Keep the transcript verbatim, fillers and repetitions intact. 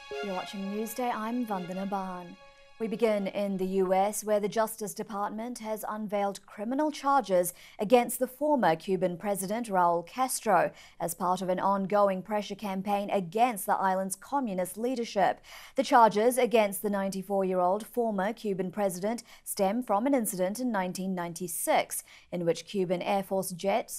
You're watching Newsday. I'm Vandana Ban. We begin in the U S, where the Justice Department has unveiled criminal charges against the former Cuban president Raul Castro as part of an ongoing pressure campaign against the island's communist leadership. The charges against the ninety-four-year-old former Cuban president stem from an incident in nineteen ninety-six in which Cuban Air Force jets